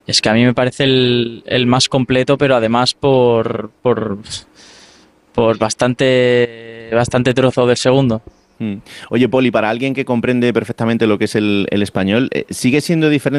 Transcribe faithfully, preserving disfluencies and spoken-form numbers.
Es que a mí me parece el, el más completo, pero además por, por, por bastante, bastante trozo del segundo. Mm. Oye, Poli, para alguien que comprende perfectamente lo que es el, el español, eh, ¿sigue siendo diferente